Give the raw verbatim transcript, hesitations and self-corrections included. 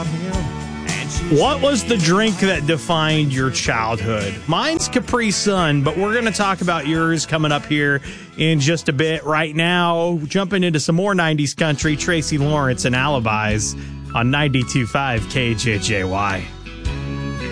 on him. What was the drink that defined your childhood? Mine's Capri Sun, but we're going to talk about yours coming up here in just a bit. Right now, jumping into some more nineties country, Tracy Lawrence and Alibis on ninety-two point five K J J Y.